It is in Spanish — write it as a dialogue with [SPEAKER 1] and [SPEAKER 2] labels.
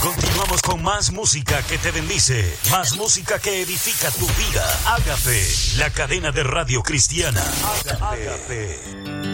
[SPEAKER 1] Continuamos con más música que te bendice, más música que edifica tu vida. Ágape, la cadena de radio cristiana. Ágape.